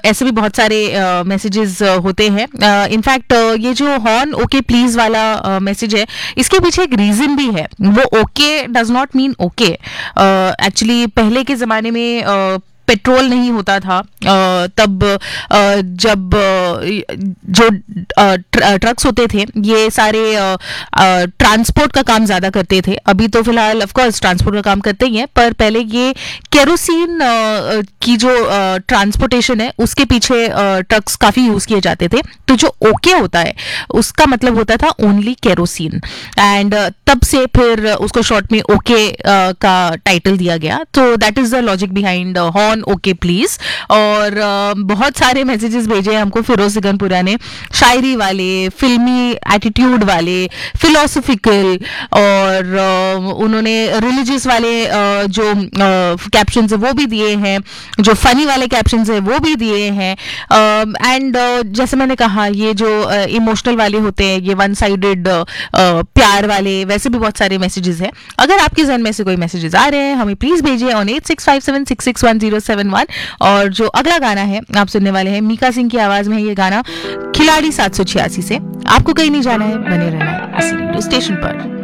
ऐसे भी बहुत सारे मैसेजेस होते हैं. इनफैक्ट ये जो हॉर्न ओके प्लीज वाला मैसेज है, इसके पीछे एक रीजन भी है. वो okay does not mean okay. Actually पहले के ज़माने में पेट्रोल नहीं होता था, तब जब जो ट्रक्स होते थे ये सारे ट्रांसपोर्ट का काम ज़्यादा करते थे. अभी तो फिलहाल ऑफ कोर्स ट्रांसपोर्ट का काम करते ही हैं, पर पहले ये केरोसिन की जो ट्रांसपोर्टेशन है उसके पीछे ट्रक्स काफ़ी यूज़ किए जाते थे. तो जो ओके होता है उसका मतलब होता था ओनली केरोसिन, एंड तब से फिर उसको शॉर्ट में ओके का टाइटल दिया गया. तो that is the logic behind horn okay please. और बहुत सारे मैसेजेस भेजे हैं हमको फिरोज सिगनपुरा ने, शायरी वाले, फिल्मी एटीट्यूड वाले, फिलोसफिकल, और उन्होंने रिलीजियस वाले जो कैप्शंस है वो भी दिए हैं, जो फनी वाले कैप्शंस है वो भी दिए हैं. एंड जैसे मैंने कहा ये जो इमोशनल वाले होते हैं, ये वन साइडेड प्यार वाले, वैसे भी बहुत सारे मैसेजेस हैं. अगर आपके जहन में से कोई मैसेजेस आ रहे हैं हमें प्लीज भेजिए ऑन 8657661071. और जो अगला गाना है आप सुनने वाले हैं, मीका सिंह की आवाज में है ये गाना, खिलाड़ी 786 से. आपको कहीं नहीं जाना है, बने रहना है इसी रेडियो स्टेशन पर.